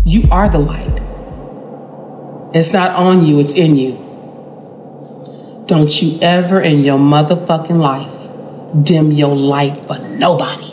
You are the light. It's not on you, it's in you. Don't you ever in your motherfucking life dim your light for nobody.